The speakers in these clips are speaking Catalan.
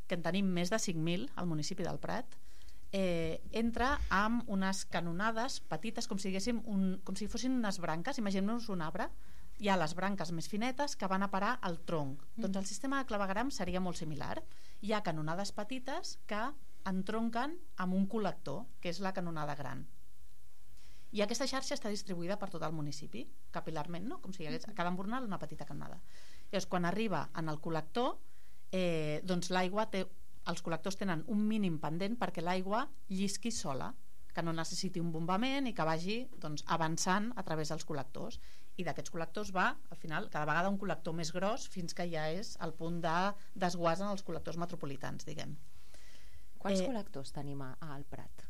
que en tenim més de 5.000 al municipi del Prat, entra amb unes canonades petites, com si fossin unes branques. Imaginem-nos un arbre, hi ha les branques més finetes que van a parar al tronc. Doncs el sistema de clavegueram seria molt similar. Hi ha canonades petites que entronquen amb un col·lector, que és la canonada gran. I aquesta xarxa està distribuïda per tot el municipi, capil·larment, no? Com si hi hagués a cada embornal una petita canonada. Llavors, quan arriba en el col·lector, doncs l'aigua els col·lectors tenen un mínim pendent perquè l'aigua llisqui sola, que no necessiti un bombament i que vagi doncs, avançant a través dels col·lectors. I d'aquests col·lectors va, al final, cada vegada un col·lector més gros fins que ja és el punt de desguàs en els col·lectors metropolitans, diguem. Quants col·lectors tenim al Prat?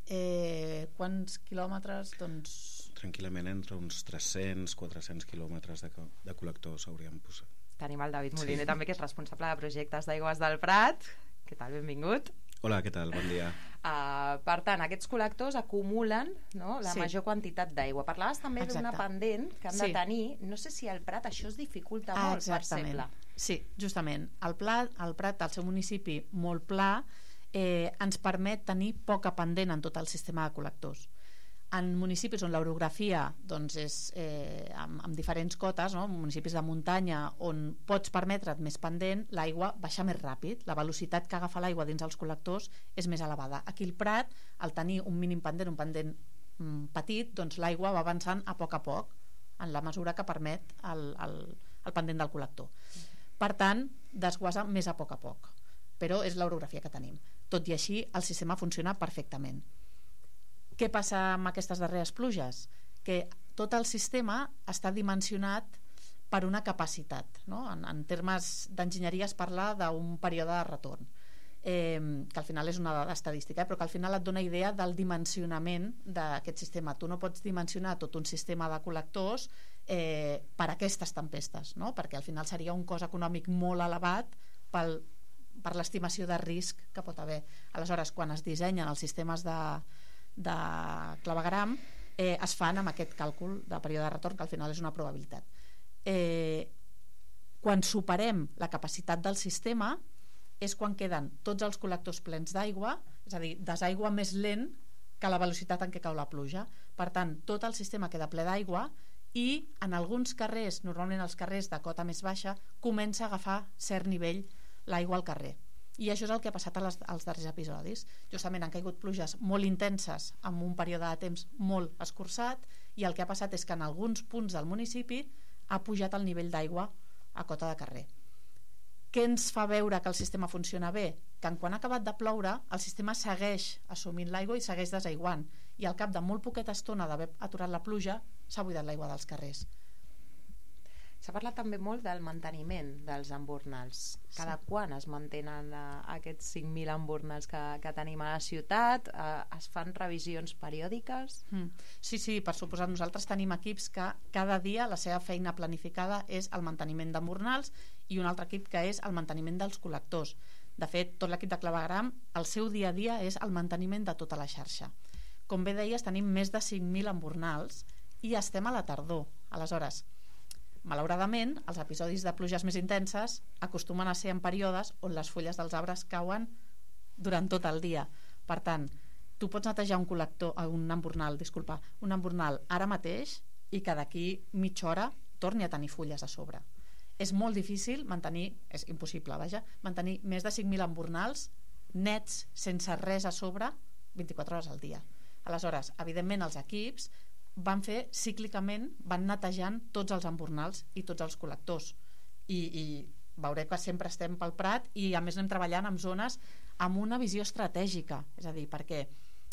Quants quilòmetres? Doncs... Tranquil·lament entre uns 300-400 quilòmetres de col·lectors hauríem posat. Tenim el David Moliner també, que és responsable de projectes d'aigües del Prat. Què tal? Benvingut. Hola, què tal? Bon dia. Per tant, aquests col·lectors acumulen, no, la major quantitat d'aigua. Parlaves també d'una pendent que han de tenir. No sé si al Prat això es dificulta molt, per exemple. Sí, justament. El Prat, al seu municipi molt pla, ens permet tenir poca pendent en tot el sistema de col·lectors. En municipis on l'orografia doncs, és amb diferents cotes, no? Municipis de muntanya on pots permetre't més pendent, l'aigua baixa més ràpid, la velocitat que agafa l'aigua dins els col·lectors és més elevada. Aquí al Prat, al tenir un mínim pendent, un pendent petit, doncs l'aigua va avançant a poc, en la mesura que permet el pendent del col·lector. Per tant, desguassa més a poc, però és l'orografia que tenim. Tot i així, el sistema funciona perfectament. Què passa amb aquestes darreres pluges? Que tot el sistema està dimensionat per una capacitat, no? En termes d'enginyeria es parla d'un període de retorn, que al final és una dada estadística, però que al final et dona idea del dimensionament d'aquest sistema. Tu no pots dimensionar tot un sistema de col·lectors per aquestes tempestes, no? Perquè al final seria un cost econòmic molt elevat per l'estimació de risc que pot haver. Aleshores, quan es dissenyen els sistemes de clavegueram, es fan amb aquest càlcul de període de retorn, que al final és una probabilitat. Quan superem la capacitat del sistema és quan queden tots els col·lectors plens d'aigua, és a dir, desaigua més lent que la velocitat en què cau la pluja. Per tant, tot el sistema queda ple d'aigua i en alguns carrers, normalment els carrers de cota més baixa, comença a agafar cert nivell l'aigua al carrer. I això és el que ha passat als darrers episodis. Justament han caigut pluges molt intenses amb un període de temps molt escurçat, i el que ha passat és que en alguns punts del municipi ha pujat el nivell d'aigua a cota de carrer. Què ens fa veure que el sistema funciona bé? Que quan ha acabat de ploure el sistema segueix assumint l'aigua i segueix desaiguant, i al cap de molt poqueta estona d'haver aturat la pluja s'ha buidat l'aigua dels carrers. S'ha parlat també molt del manteniment dels embornals. Cada quan es mantenen aquests 5.000 embornals que tenim a la ciutat? Es fan revisions periòdiques? Sí, per suposat. Nosaltres tenim equips que cada dia la seva feina planificada és el manteniment d'embornals, i un altre equip que és el manteniment dels col·lectors. De fet, tot l'equip de clavegueram, el seu dia a dia és el manteniment de tota la xarxa. Com bé deies, tenim més de 5.000 embornals i estem a la tardor. Aleshores, malauradament, els episodis de pluges més intenses acostumen a ser en períodes on les fulles dels arbres cauen durant tot el dia. Per tant, tu pots netejar un embornal ara mateix i que d'aquí mitja hora torni a tenir fulles a sobre. És molt difícil és impossible, mantenir més de 5.000 embornals nets, sense res a sobre, 24 hores al dia. Aleshores, evidentment, els equips van fer cíclicament, van netejant tots els embornals i tots els col·lectors, i veureu que sempre estem pel Prat, i a més anem treballant en zones amb una visió estratègica, és a dir, perquè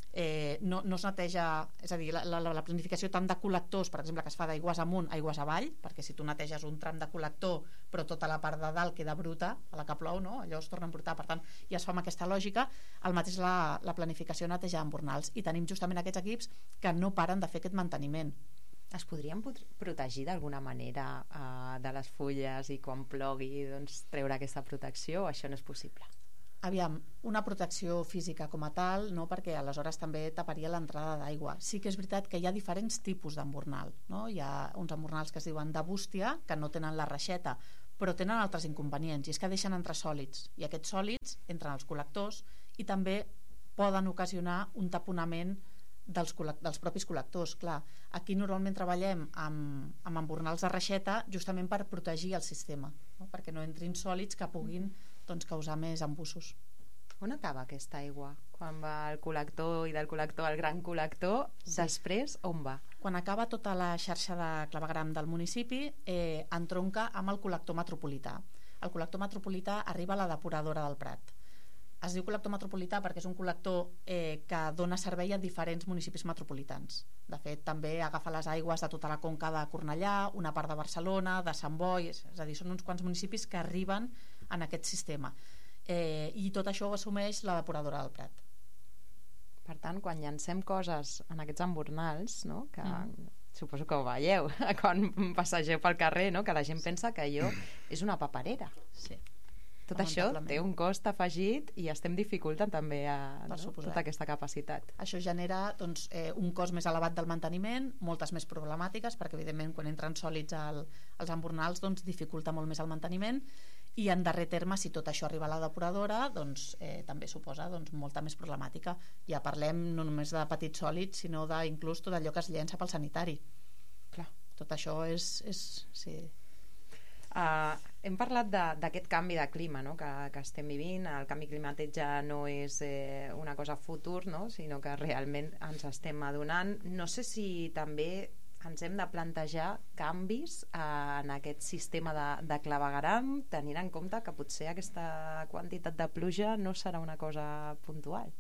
no es neteja, és a dir, la planificació tant de col·lectors, per exemple, que es fa d'aigües amunt, aigües avall, perquè si tu neteges un tram de col·lector però tota la part de dalt queda bruta a la que plou, no? Allò es torna a embrutar. Per tant, ja es fa amb aquesta lògica. El mateix la planificació netejar embornals, i tenim justament aquests equips que no paren de fer aquest manteniment. Es podrien protegir d'alguna manera de les fulles, i quan plogui doncs, treure aquesta protecció, o això no és possible? Aviam, una protecció física com a tal, no, perquè aleshores també taparia l'entrada d'aigua. Sí que és veritat que hi ha diferents tipus d'embornal, no? Hi ha uns embornals que es diuen de bústia, que no tenen la reixeta, però tenen altres inconvenients, i és que deixen entrar sòlids, i aquests sòlids entren als col·lectors i també poden ocasionar un taponament dels propis col·lectors. Clar, aquí normalment treballem amb embornals de reixeta justament per protegir el sistema, no? Perquè no entrin sòlids que puguin causar més embussos. On acaba aquesta aigua? Quan va al col·lector i del col·lector al gran col·lector, després on va? Quan acaba tota la xarxa de clavegueram del municipi, entronca amb el col·lector metropolità. El col·lector metropolità arriba a la depuradora del Prat. Es diu col·lector metropolità perquè és un col·lector que dona servei a diferents municipis metropolitans. De fet, també agafa les aigües de tota la conca de Cornellà, una part de Barcelona, de Sant Boi, és a dir, són uns quants municipis que arriben en aquest sistema. I tot això ho assumeix la depuradora del Prat. Per tant, quan llancem coses en aquests embornals, no? Que suposo que ho veieu quan passegeu pel carrer, no? Que la gent pensa que allò és una paperera. Sí. Tot això té un cost afegit i estem dificultant també tota aquesta capacitat. Això genera un cost més elevat del manteniment, moltes més problemàtiques, perquè evidentment quan entren sòlids als embornals dificulta molt més el manteniment, i en darrer terme, si tot això arriba a la depuradora, també suposa molta més problemàtica. Ja parlem no només de petits sòlids, sinó d'inclús tot allò que es llença pel sanitari. Clar. Tot això és sí. Hem parlat d'aquest canvi de clima, no? que estem vivint. El canvi climàtic ja no és una cosa futur, no? Sinó que realment ens estem adonant. No sé si també ens hem de plantejar canvis en aquest sistema de clavegueram, tenint en compte que potser aquesta quantitat de pluja no serà una cosa puntual.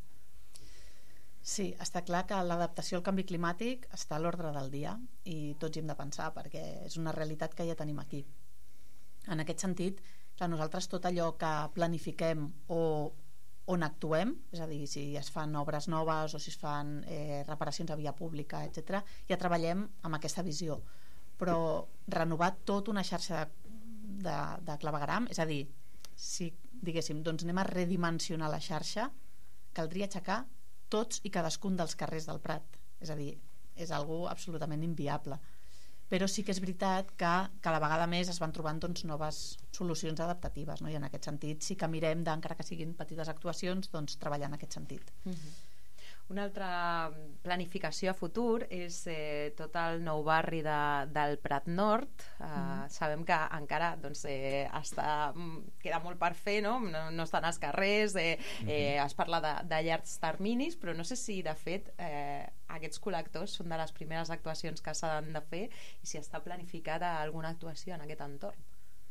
Sí, està clar que l'adaptació al canvi climàtic està a l'ordre del dia i tots hi hem de pensar, perquè és una realitat que ja tenim aquí. En aquest sentit, clar, nosaltres tot allò que planifiquem o on actuem, és a dir, si es fan obres noves o si es fan reparacions a via pública, etc., ja treballem amb aquesta visió. Però renovar tota una xarxa de clavegueram, és a dir, si diguéssim, anem a redimensionar la xarxa, caldria aixecar tots i cadascun dels carrers del Prat. És a dir, és algo absolutament inviable. Però sí que és veritat que cada vegada més es van trobant noves solucions adaptatives, no? I en aquest sentit sí que mirem, encara que siguin petites actuacions, treballar en aquest sentit. Una altra planificació a futur és tot el nou barri del Prat Nord. Sabem que encara queda molt per fer, no estan als carrers, es parla de llargs terminis, però no sé si de fet aquests col·lectors són de les primeres actuacions que s'han de fer i si està planificada alguna actuació en aquest entorn.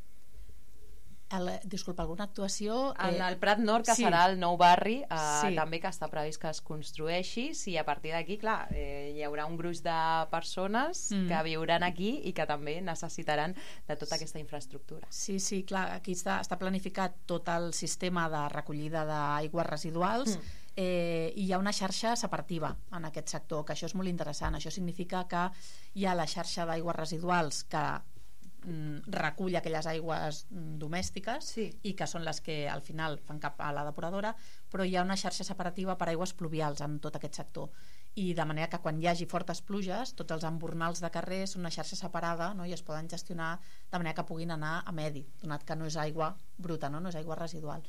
Disculpa, alguna actuació? En el Prat Nord, que serà el nou barri, també que està previst que es construeixi. Si a partir d'aquí, clar, hi haurà un gruix de persones que viuran aquí i que també necessitaran de tota aquesta infraestructura. Sí, clar, aquí està planificat tot el sistema de recollida d'aigües residuals i hi ha una xarxa separativa en aquest sector, que això és molt interessant. Això significa que hi ha la xarxa d'aigües residuals que recull aquelles aigües domèstiques i que són les que al final fan cap a la depuradora, però hi ha una xarxa separativa per aigües pluvials en tot aquest sector, i de manera que quan hi hagi fortes pluges tots els embornals de carrer són una xarxa separada, no? I es poden gestionar de manera que puguin anar a medi, donat que no és aigua bruta, no és aigua residual.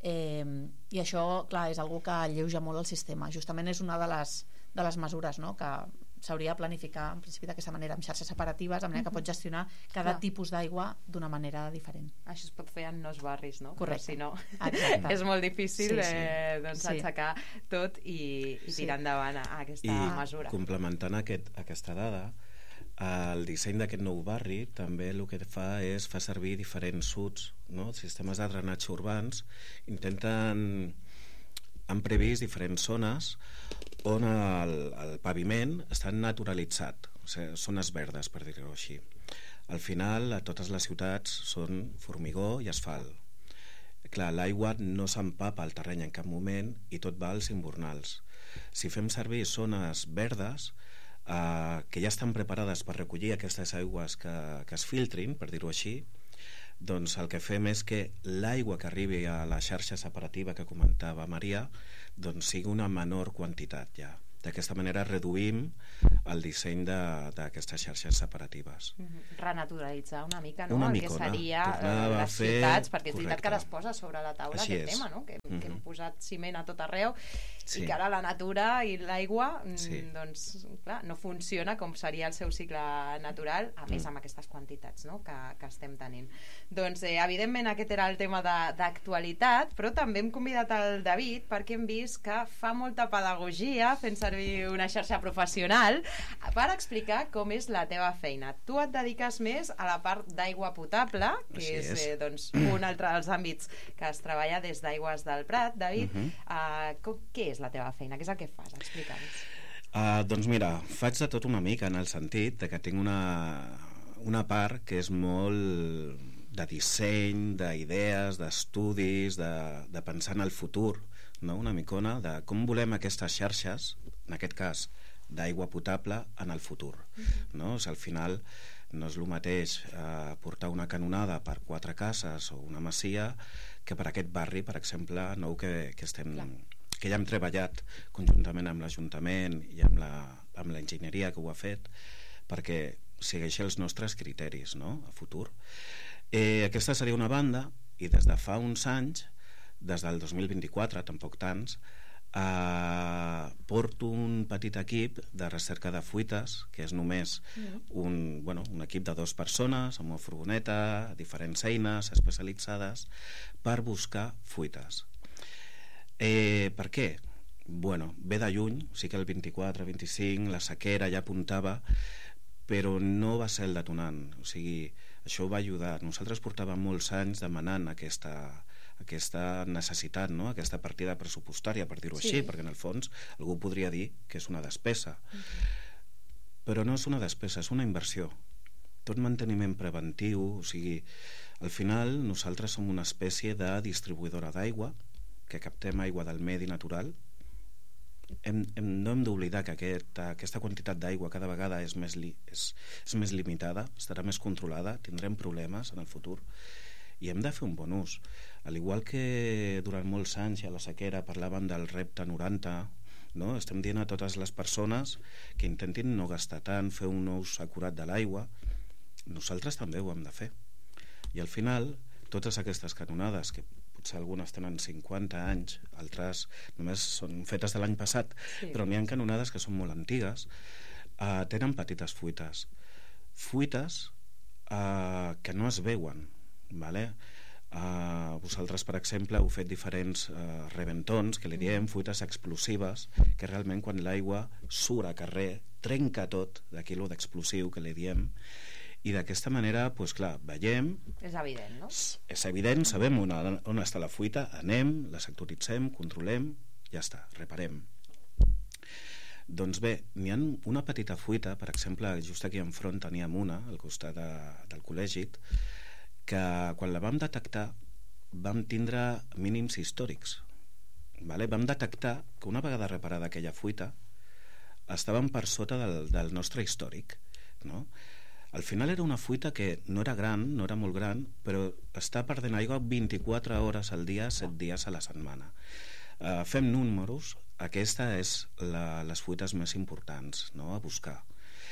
I això, clar, és algo que alleuja molt el sistema. Justament és una de les mesures, no? Que s'hauria de planificar en principi d'aquesta manera, amb xarxes separatives, de manera que pots gestionar cada tipus d'aigua d'una manera diferent. Això es pot fer en nous barris, no? Correcte. Però si no, és molt difícil aixecar tot i tirar endavant aquesta mesura. I complementant aquesta dada, el disseny d'aquest nou barri també el que fa és fa servir diferents SUDs, no? Sistemes de drenatge urbans. Han previst diferents zones on el paviment està naturalitzat, o sigui, zones verdes, per dir-ho així. Al final, a totes les ciutats són formigó i asfalt. Clar, l'aigua no s'empapa al terreny en cap moment i tot va als imbornals. Si fem servir zones verdes que ja estan preparades per recollir aquestes aigües que es filtrin, per dir-ho així, doncs el que fem és que l'aigua que arribi a la xarxa separativa que comentava Maria doncs sigui una menor quantitat ja. D'aquesta manera reduïm el disseny d'aquestes xarxes separatives. Renaturalitzar una mica, no? Una el micona, que seria les fer... ciutats, perquè és veritat Correcte. que ara es posa sobre la taula Així aquest és. tema, no? Que hem posat ciment a tot arreu Sí. i que ara la natura i l'aigua Sí. doncs, clar, no funciona com seria el seu cicle natural, a més amb aquestes quantitats, no? que estem tenint. Doncs, evidentment, aquest era el tema d'actualitat, però també hem convidat el David perquè hem vist que fa molta pedagogia fent servir una xarxa professional per explicar com és la teva feina. Tu et dediques més a la part d'aigua potable, que Així és doncs, un altre dels àmbits que es treballa des d'Aigües del Prat. David, què és la teva feina? Què és el que fas? Explica'ns. Doncs mira, faig de tot una mica en el sentit de que tinc una part que és molt de disseny, d'idees, d'estudis, de pensar en el futur, no? Una micona de com volem aquestes xarxes, en aquest cas d'aigua potable, en el futur. No? O sigui, al final no és el mateix portar una canonada per 4 cases o una masia que per aquest barri, per exemple, nou que ja hem treballat conjuntament amb l'Ajuntament i amb l'enginyeria que ho ha fet perquè segueixi els nostres criteris, no? A futur. Aquesta seria una banda i des de fa uns anys, des del 2024, tampoc tants, porto un petit equip de recerca de fuites, que és només un equip de 2 persones amb una furgoneta, diferents eines especialitzades per buscar fuites. Per què? Bueno, ve de lluny, sí que el 24-25 la sequera ja apuntava, però no va ser el detonant. O sigui, això va ajudar. Nosaltres portàvem molts anys demanant aquesta necessitat, no? Aquesta partida pressupostària, per dir-ho així, perquè en el fons algú podria dir que és una despesa. Però no és una despesa, és una inversió. Tot manteniment preventiu, o sigui, al final nosaltres som una espècie de distribuïdora d'aigua, que captem aigua del medi natural. No hem d'oblidar que aquesta quantitat d'aigua cada vegada és més limitada, estarà més controlada, tindrem problemes en el futur i hem de fer un bon ús. Al igual que durant molts anys a la sequera parlàvem del repte 90, no? Estem dient a totes les persones que intentin no gastar tant, fer un ús acurat de l'aigua. Nosaltres també ho hem de fer. I al final, totes aquestes canonades que potser algunes tenen 50 anys, altres només són fetes de l'any passat, però n'hi ha canonades que són molt antigues, tenen petites fuites que no es veuen, vale? Vosaltres, per exemple, heu fet diferents reventons, que li diem fuites explosives, que realment quan l'aigua surt a carrer trenca tot, d'aquí lo d'explosiu que li diem, i d'aquesta manera, doncs clar, veiem... És evident, no? És evident, sabem on està la fuita, anem, la sectoritzem, controlem, ja està, reparem. Doncs bé, n'hi ha una petita fuita, per exemple, just aquí enfront teníem una, al costat del col·legi, que quan la vam detectar vam tindre mínims històrics. Vale? Vam detectar que una vegada reparada aquella fuita estàvem per sota del nostre històric, no? Al final era una fuita que no era gran, no era molt gran, però està perdent aigua 24 hores al dia, 7 dies a la setmana. Fem números, aquesta és les fuites més importants, no?, a buscar.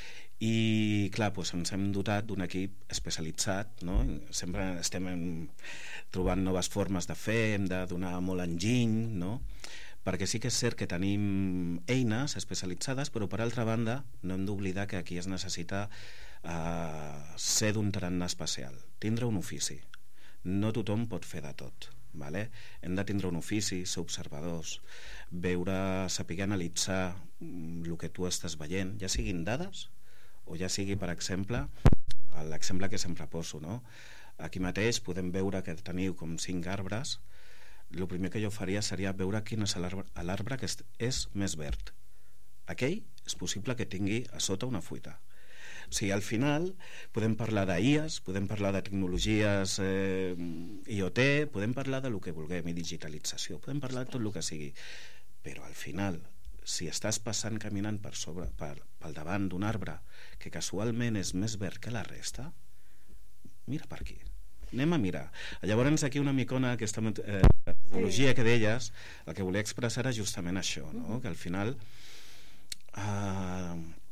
I clar, doncs ens hem dotat d'un equip especialitzat, no? Sempre estem trobant noves formes de fer, hem de donar molt enginy, no? Perquè sí que és cert que tenim eines especialitzades, però per altra banda no hem d'oblidar que aquí es necessita ser d'un tarannà especial, tindre un ofici. No tothom pot fer de tot, vale? Hem de tindre un ofici, ser observadors, veure, saber analitzar el que tu estàs veient, ja siguin dades o ja sigui, per exemple, l'exemple que sempre poso, no? Aquí mateix podem veure que teniu com 5 arbres. El primer que jo faria seria veure quin és l'arbre que és més verd. Aquell és possible que tingui a sota una fuita. O sigui, al final podem parlar d'IAs, podem parlar de tecnologies IoT, podem parlar de lo que vulguem, i digitalització, podem parlar de tot el que sigui, però al final, si estàs passant caminant pel davant d'un arbre que casualment és més verd que la resta, mira per aquí, anem a mirar. Llavors aquí una micona, aquesta metodologia que deies, el que volia expressar era justament això, no? Que al final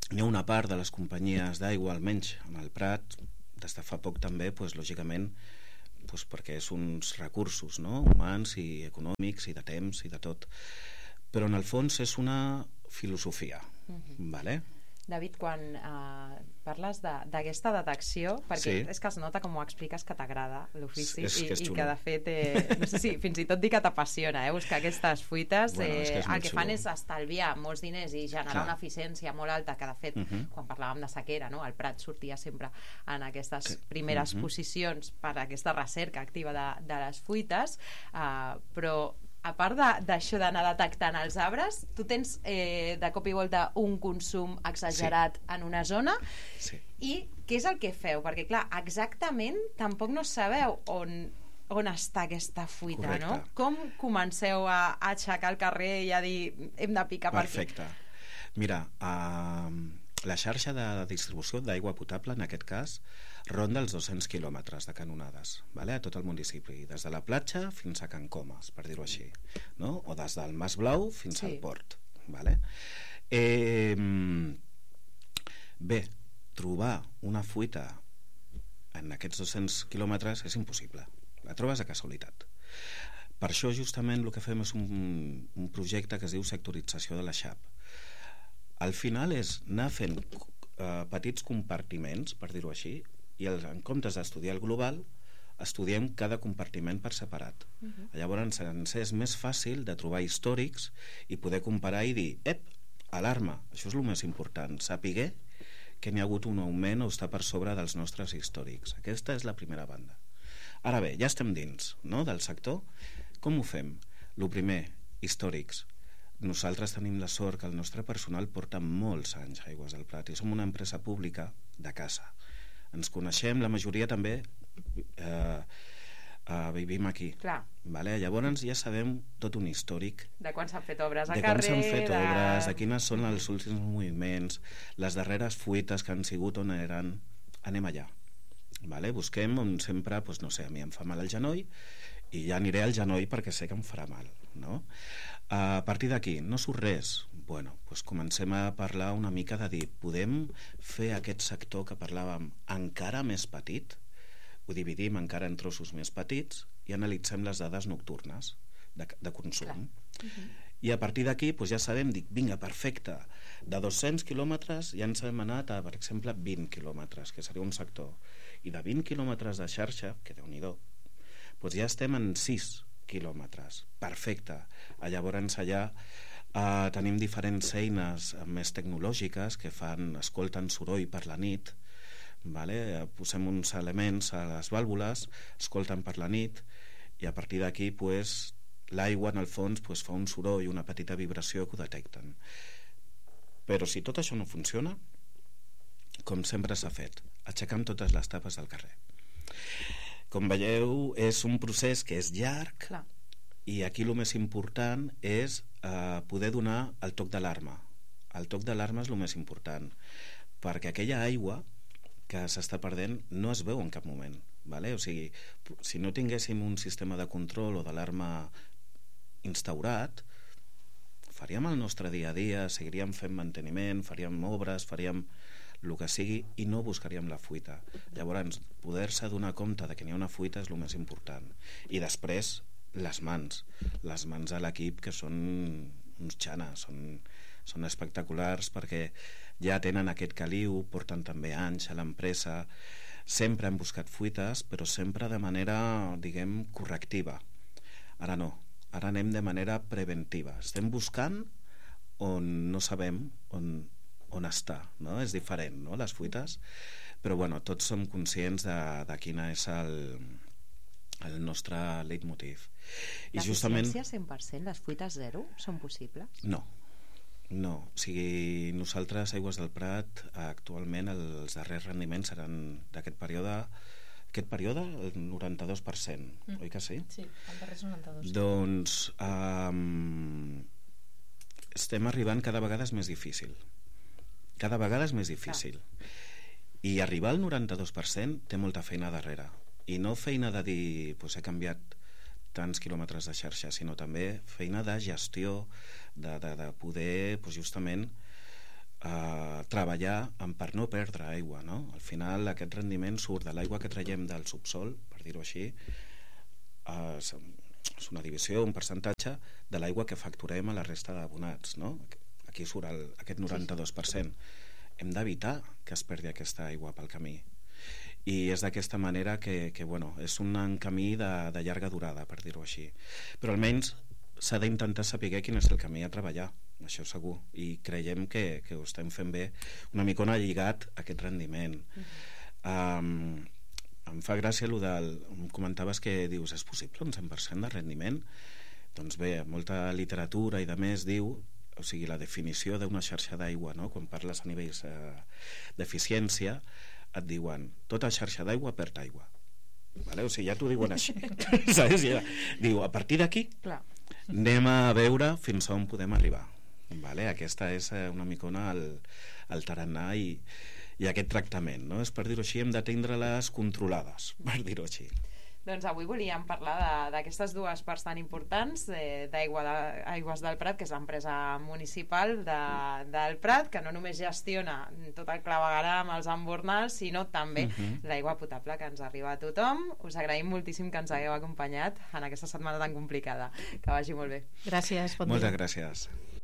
hi ha una part de les companyies d'aigua, almenys en el Prat, des de fa poc també, lògicament, perquè és uns recursos, no?, humans i econòmics i de temps i de tot, però en el fons és una filosofia, vale? David, quan parles d'aquesta detecció, perquè és que es nota com ho expliques que t'agrada l'ofici i que de fet, no sé si fins i tot dir que t'apassiona, buscar aquestes fuites, el que fan és estalviar molts diners i generar una eficiència molt alta, que de fet, quan parlàvem de sequera, el Prat sortia sempre en aquestes primeres posicions per aquesta recerca activa de les fuites, però a part d'això d'anar detectant els arbres, tu tens de cop i volta un consum exagerat en una zona, i què és el que feu? Perquè clar, exactament tampoc no sabeu on està aquesta fuita. Correcte. No? Com comenceu a aixecar el carrer i a dir hem de picar per aquí? Perfecte. Mira, la xarxa de distribució d'aigua potable, en aquest cas, ronda els 200 quilòmetres de canonades, vale? A tot el municipi, des de la platja fins a Can Comas, per dir-ho així, no? O des del Mas Blau fins al port, vale? Bé, trobar una fuita en aquests 200 quilòmetres és impossible, la trobes a casualitat. Per això justament el que fem és un projecte que es diu sectorització de la xap. Al final és anar fent petits compartiments, per dir-ho així, i en comptes d'estudiar el global, estudiem cada compartiment per separat. Llavors ens és més fàcil de trobar històrics i poder comparar i dir, alarma, això és el més important, sapiguer que n'hi ha hagut un augment o està per sobre dels nostres històrics. Aquesta és la primera banda. Ara bé, ja estem dins, no?, del sector. Com ho fem? Lo primer, històrics. Nosaltres tenim la sort que el nostre personal porta molts anys a Aigües del Prat i som una empresa pública de casa. Ens coneixem, la majoria també vivim aquí. Vale? Llavors ja sabem tot un històric de quan s'han fet obres a carrer, de quan s'han fet obres, de quines són els últims moviments, les darreres fuites que han sigut, on eren. Anem allà. Vale? Busquem on sempre, no sé, a mi em fa mal el genoll i ja aniré al genoll perquè sé que em farà mal, no? A partir d'aquí, no surt res. Bueno, comencem a parlar una mica de dir, podem fer aquest sector que parlàvem encara més petit, ho dividim encara en trossos més petits i analitzem les dades nocturnes de consum. I a partir d'aquí ja sabem, dic, vinga, perfecte, de 200 quilòmetres ja ens hem anat a, per exemple, 20 quilòmetres, que seria un sector, i de 20 quilòmetres de xarxa, que Déu-n'hi-do, ja estem en 6 quilòmetres, perfecte. Llavors allà tenim diferents eines més tecnològiques que escolten soroll per la nit, vale? Posem uns elements a les vàlvules, escolten per la nit i a partir d'aquí l'aigua en el fons fa un soroll, una petita vibració que ho detecten. Però si tot això no funciona, com sempre s'ha fet, aixecant totes les tapes del carrer. Com veieu, és un procés que és llarg. I aquí el més important és poder donar el toc d'alarma. El toc d'alarma és el més important, perquè aquella aigua que s'està perdent no es veu en cap moment. Vale? O sigui, si no tinguéssim un sistema de control o d'alarma instaurat, faríem el nostre dia a dia, seguiríem fent manteniment, faríem obres, faríem el que sigui i no buscaríem la fuita. Llavors, poder-se donar compte de que n'hi ha una fuita és el més important. I després, les mans de l'equip, que són uns xanes, són espectaculars perquè ja tenen aquest caliu, porten també anys a l'empresa, sempre han buscat fuites, però sempre de manera, diguem, correctiva. Ara no, ara anem de manera preventiva. Estem buscant on no sabem on està, no? És diferent, no?, les fuites, però bueno, tots som conscients de quina és el nostre leitmotiv. L'eficiència 100%, les fuites zero, són possibles? No. O sigui, nosaltres, Aigües del Prat, actualment els darrers rendiments seran d'aquest període, el 92%, oi que sí? Sí, el darrer és 92%. Doncs estem arribant, cada vegada és més difícil. Cada vegada és més difícil. I arribar al 92% té molta feina darrere. I no feina de dir, he canviat tants quilòmetres de xarxa, sinó també feina de gestió, de poder justament treballar per no perdre aigua, no? Al final aquest rendiment surt de l'aigua que traiem del subsol, per dir-ho així, és una divisió, un percentatge de l'aigua que facturem a la resta d'abonats, no? Aquí surt aquest 92%. Hem d'evitar que es perdi aquesta aigua pel camí. I és d'aquesta manera que bueno, és un camí de llarga durada, per dir-ho així. Però almenys s'ha d'intentar saber quin és el camí a treballar, això segur, i creiem que ho estem fent bé, una micona lligat a aquest rendiment. Em fa gràcia em comentaves que dius, és possible un 100% de rendiment? Doncs bé, molta literatura i de més diu, o sigui, la definició d'una xarxa d'aigua, no? Quan parles a nivells d'eficiència, et diuen, tota xarxa d'aigua perd aigua. Vale? O sigui, ja t'ho diuen així. Saps? Ja. Diu, a partir d'aquí anem a veure fins on podem arribar. Vale? Aquesta és una micona el tarannà i aquest tractament, no? És per dir-ho així, hem d'atendre-les controlades, per dir-ho així. Doncs avui volíem parlar d'aquestes dues parts tan importants d'Aigües del Prat, que és l'empresa municipal del Prat, que no només gestiona tot el clavegueram, els embornals, sinó també l'aigua potable que ens arriba a tothom. Us agraïm moltíssim que ens hagueu acompanyat en aquesta setmana tan complicada. Que vagi molt bé. Gràcies, bon dia. Moltes gràcies.